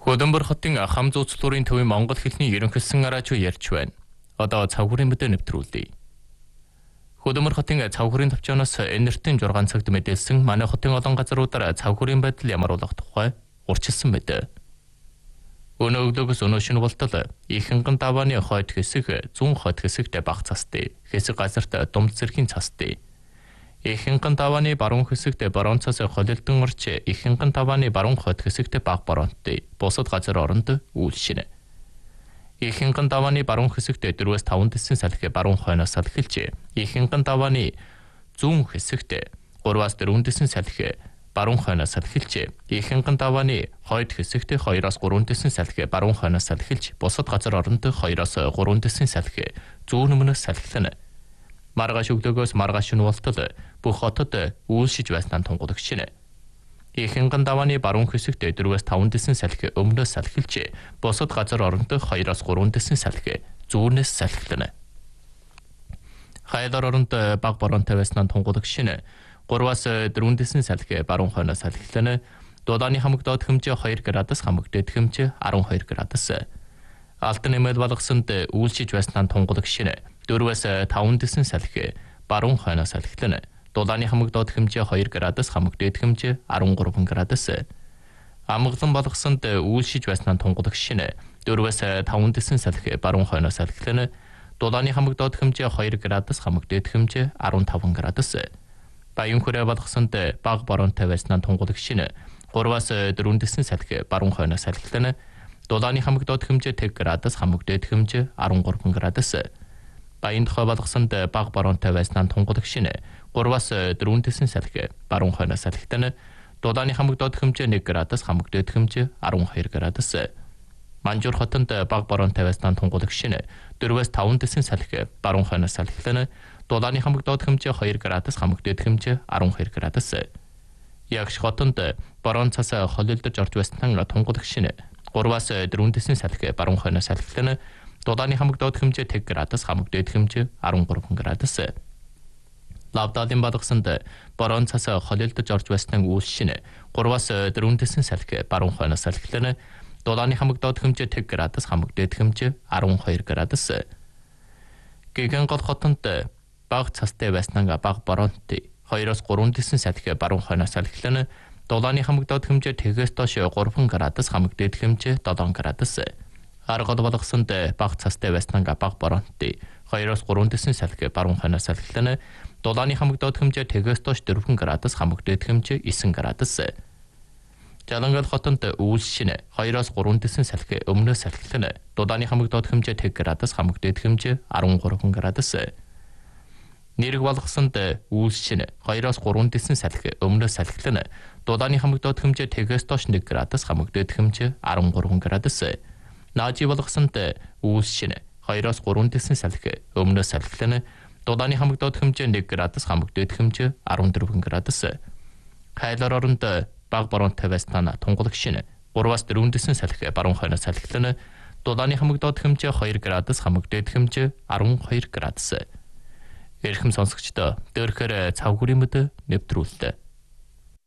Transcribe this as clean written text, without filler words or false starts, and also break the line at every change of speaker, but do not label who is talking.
Хөдөнбөр хотын хам зууцлуурын төвийн монгол хэлний ерөнхийлсөн араач ярьж байна. Одоо цавхурын мэдээ нэвтрүүлье. Хөдөнбөр хотын цавхурын төвчөөс энертийн 6 цагт мэдээлсэн манай хотын олон газруудаар цавхурын байдал ямар болох тухай урьдчилсан байдаг. Өнөө өглөөс өнөө шинэ болтол ихэнхэн давааны хойд хэсэг зүүн хойд хэсэгт бага цастай, хэсэг газарт думд зэргийн цастай. Ихэнхэн давааны баруун хэсэгт борон цас холилдон орч ихэнхэн давааны баруун хойд хэсэгт бага боронтой, бусад газар оронд үйлшинэ. Ихэнхэн давааны баруун хэсэгт 4-5 дэсэн салхи баруун хойноос салхилж, ихэнхэн давааны зүүн хэсэгт 3-4 дэсэн салхи баруун хойноос салхилж, ихэнхэн давааны хойд хэсэгт 2-3 дэсэн салхи баруун хойноос салхилж, бусад газар оронд 2-3 дэсэн салхи зүүн өмнөөс салхилна. Маргааш өглөөгөөс маргааш шинэ болтол бүх хотод үйлшиж байснаа тунгалагч шинэ. Ихэнхэн давааны баруун хэсэгт 4-5 дэсэн салхи өмнөөс салхилж, бусад газар оронд 2-3 дэсэн салхи зүүнээс салхилна. Хайдар оронд бага боронтой байснаа тунгалагч шинэ. 3-4 дэсэн салхи баруун хойноос салхилна. Дулааны хамаг доод хэмжээ 2 градус, хамаг дэд хэмжээ 12 градус. Алтан нэмэл болгосонд үйлшиж байснаа тунгалагч шинэ. 4-5 дэсэн салхи баруун хойноос салхилна. Дулааны хамаг доод хэмжээ 2 градус, хамаг дэд хэмжээ 13 градус. Амгалан болгосонд үйлшиж байснаа тунгалагч шинэ. 4-5 дэсэн салхи баруун хойноос салхилна. Дулааны хамаг доод хэмжээ 2 градус, хамаг дэд хэмжээ 15 градус. Баян хүрээ болгосонд бага боронтой байснаа тунгалагч шинэ. 3-4 дэсэн салхи баруун хойноос салхилна. Дулааны хамаг доод хэмжээ 1 градус, хамаг дэд хэмжээ 13 градус. Баян тухай болгосонд бага боронтой байснаа тунгалагч шинэ. 3-4 дэсэн салхи баруун хойноос салхилна. Дулааны хамаг доод хэмжээ 1 градус, хамаг дэд хэмжээ 12 градус. Манжуур хотод бага боронтой байснаа тунгалагч шинэ. 4-5 дэсэн салхи баруун хойноос салхилна. Дулааны хамаг доод хэмжээ 2 градус, хамаг дэд хэмжээ 12 градус. Ягш хотод борон цас холилдож орж байснаа тунгалагч шинэ. 3-4 дэсэн салхи баруун хойноос салхилна. Дулааны хамаг доод хэмжээ 1 градус, хамаг дэд хэмжээ 13 градус. Лавдалын балгасанд борон цас холилдож орж байснаа үйлшинэ. 3-4 дэсэн салхи баруун хойноос салхилна. Дулааны хамаг доод хэмжээ 1 градус, хамаг дэд хэмжээ 12 градус. Гэгэн гол хотод бага цастай байснаа бага боронтой 2-3 дэсэн салхи баруун хойноос салхилна. Дулааны хамаг доод хэмжээ тэгээс доош 3 градус, хамаг дэд хэмжээ 7 градус. Аргал болгосонд бага цастай байснаа бага боронтой 2-3 дэсэн салхи баруун хойноос салхилна. Дулааны хамаг доод хэмжээ тэгээс доош 4 градус, хамаг дэд хэмжээ 9 градус. Жалангал хотод үйлшинэ 2-3 дэсэн салхи өмнөөс салхилна. Дулааны хамаг доод хэмжээ 1 градус, хамаг дэд хэмжээ 13 градус. Нэрэг болгосонд үйлшинэ 2-3 дэсэн салхи өмнөөс салхилна. Дулааны хамаг доод хэмжээ тэгээс доош 1 градус, хамаг дэд хэмжээ 13 градус. Наажи болгосонд үйлшинэ 2-3 дэсэн салхи өмнөөс салхилна. Дулааны хамаг доод хэмжээ 1 градус, хамаг дэд хэмжээ 14 градус. Хайлар оронд бага боронтой байснаа тунгалагч шинэ. 3-4 дэсэн салхи баруун хойноос салхилна. Дулааны хамаг доод хэмжээ 2 градус, хамаг дэд хэмжээ 12 градус. Эрхэм сонсогчдоо дөөрхөр цавхурын мэдээ нэвтрүүллээ.